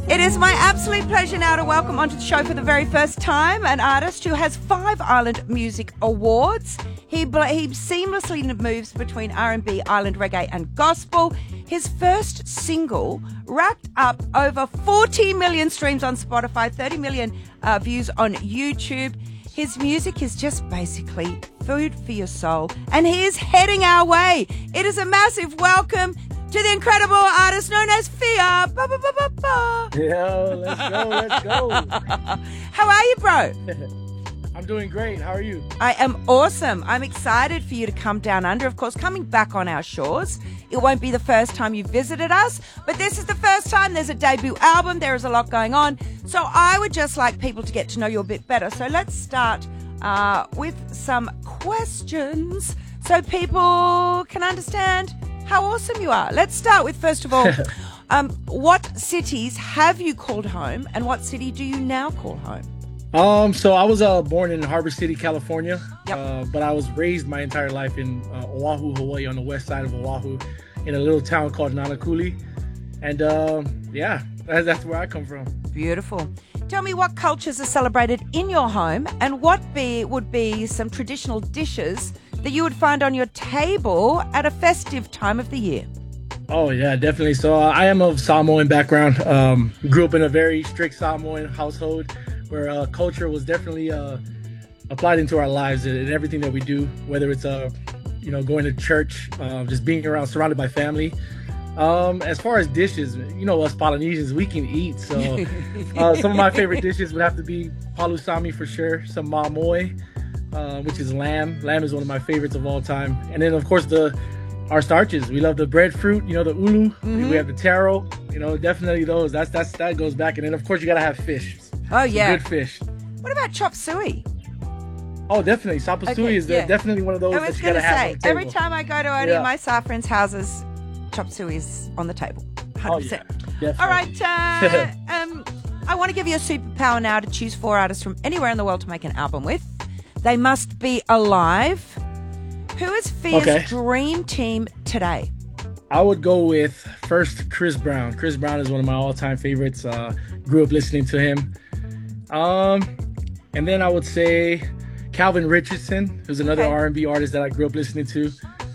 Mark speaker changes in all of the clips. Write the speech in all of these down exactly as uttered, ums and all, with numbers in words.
Speaker 1: It is my absolute pleasure now to welcome onto the show for the very first time an artist who has five Island Music Awards. He bl- he seamlessly moves between R and B, Island reggae and gospel. His first single racked up over forty million streams on Spotify, thirty million uh, views on YouTube. His music is just basically food for your soul, and he is heading our way. It is a massive welcome to the incredible artist known as Fia. Ba, ba, ba, ba, ba.
Speaker 2: Yo, let's go, let's go.
Speaker 1: How are you, bro?
Speaker 2: I'm doing great. How are you?
Speaker 1: I am awesome. I'm excited for you to come down under. Of course, coming back on our shores. It won't be the first time you visited us, but this is the first time. There's a debut album. There is a lot going on. So I would just like people to get to know you a bit better. So let's start uh, with some questions so people can understand how awesome you are. Let's start with, first of all, um, what cities have you called home, and what city do you now call home?
Speaker 2: Um, so I was uh, born in Harbor City, California,
Speaker 1: Yep.
Speaker 2: uh, but I was raised my entire life in uh, Oahu, Hawaii, on the west side of Oahu, in a little town called Nanakuli. And um, yeah, that, that's where I come from.
Speaker 1: Beautiful. Tell me what cultures are celebrated in your home, and what be would be some traditional dishes that you would find on your table at a festive time of the year?
Speaker 2: Oh, yeah, definitely. So uh, I am of Samoan background. Um, grew up in a very strict Samoan household where uh, culture was definitely uh, applied into our lives and everything that we do, whether it's, uh, you know, going to church, uh, just being around, surrounded by family. Um, as far as dishes, you know, us Polynesians, we can eat. So uh, some of my favorite dishes would have to be palusami for sure, some mamoi, uh, which is lamb. Lamb is one of my favorites of all time. And then, of course, the our starches. We love the breadfruit, you know, the ulu.
Speaker 1: Mm-hmm.
Speaker 2: We have the taro, you know, definitely those. That's that's that goes back. And then, of course, you got to have fish.
Speaker 1: Oh,
Speaker 2: Some
Speaker 1: yeah.
Speaker 2: good fish.
Speaker 1: What about chop suey?
Speaker 2: Oh, definitely. Sapasui
Speaker 1: Okay,
Speaker 2: is the,
Speaker 1: yeah.
Speaker 2: definitely one of those
Speaker 1: I
Speaker 2: that
Speaker 1: was
Speaker 2: you
Speaker 1: going
Speaker 2: got
Speaker 1: to
Speaker 2: to have
Speaker 1: say,
Speaker 2: on the table.
Speaker 1: every time I go to any
Speaker 2: Yeah.
Speaker 1: of my Safran's houses, chop suey is on the table. one hundred percent.
Speaker 2: Oh, yeah. Definitely.
Speaker 1: All right. Uh, um, I want to give you a superpower now to choose four artists from anywhere in the world to make an album with. They must be alive. Who is Fia's
Speaker 2: Okay.
Speaker 1: dream team today?
Speaker 2: I would go with first Chris Brown. Chris Brown is one of my all-time favorites. Uh, grew up listening to him. Um, and then I would say Calvin Richardson, who's another
Speaker 1: Okay.
Speaker 2: R and B artist that I grew up listening to.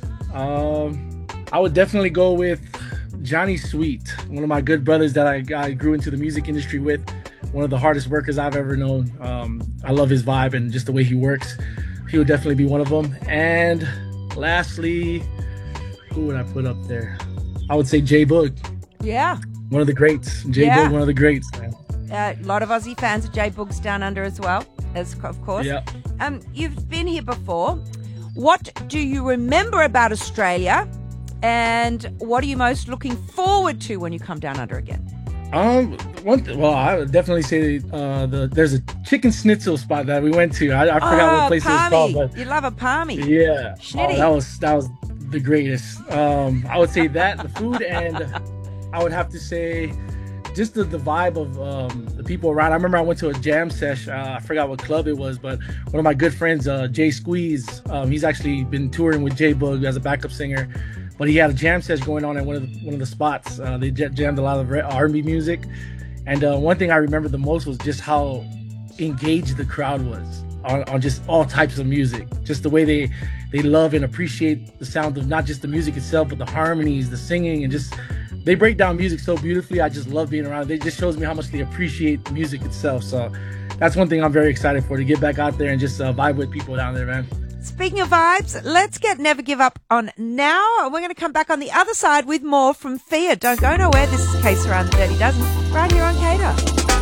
Speaker 2: Um, I would definitely go with Johnny Sweet, one of my good brothers that I, I grew into the music industry with. One of the hardest workers I've ever known. Um, I love his vibe and just the way he works. He would definitely be one of them. And lastly, who would I put up there? I would say J Boog,
Speaker 1: Yeah.
Speaker 2: one of the greats. J
Speaker 1: Yeah.
Speaker 2: Boog, one of the greats, man.
Speaker 1: Uh, a lot of Aussie fans of J Boog's Down Under as well, as of course.
Speaker 2: Yeah.
Speaker 1: Um, you've been here before. What do you remember about Australia, and what are you most looking forward to when you come down under again?
Speaker 2: Um, one th- well, I would definitely say uh, the there's a chicken schnitzel spot that we went to. I, I forgot
Speaker 1: oh,
Speaker 2: what place it was
Speaker 1: palmy.
Speaker 2: called, but
Speaker 1: You love a palmy.
Speaker 2: yeah, oh,
Speaker 1: Schnitty.
Speaker 2: that was that was the greatest. Um, I would say that the food, and I would have to say just the, the vibe of um, the people around. I remember I went to a jam sesh. Uh, I forgot what club it was, but one of my good friends, uh, Jay Squeeze, um, he's actually been touring with J Boog as a backup singer. But he had a jam session going on at one of the, one of the spots. Uh, they j- jammed a lot of R and B music. And uh, one thing I remember the most was just how engaged the crowd was on, on just all types of music. Just the way they, they love and appreciate the sound of not just the music itself, but the harmonies, the singing, and just they break down music so beautifully. I just love being around. It just shows me how much they appreciate the music itself. So that's one thing I'm very excited for, to get back out there and just uh, vibe with people down there, man.
Speaker 1: Speaking of vibes, let's get Never Give Up on now. We're going to come back on the other side with more from Fia. Don't go nowhere. This is Case Around the Dirty Dozen right here on Cater.